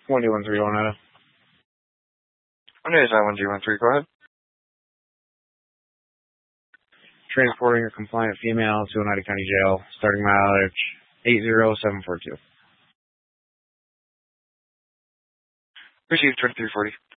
1D13 Oneida. Oneida 1D13, go ahead. Transporting a compliant female to Oneida County Jail, starting mileage 80742. Received 2340.